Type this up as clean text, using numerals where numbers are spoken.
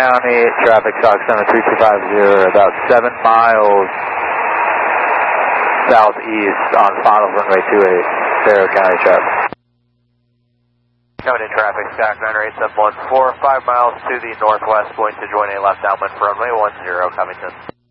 County, traffic Stock Center 3250, about 7 miles southeast on final runway 28, Faro County traffic. Coming in traffic, Stock Center 8714, 5 miles to the northwest, going to join a left downwind for runway 10, Covington.